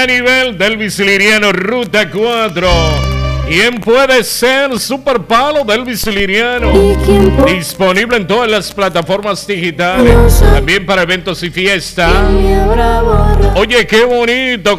a nivel del Liriano Ruta 4. ¿Quién puede ser Super Palo del Liriano? Disponible en todas las plataformas digitales. También para eventos y fiestas. Oye, qué bonito.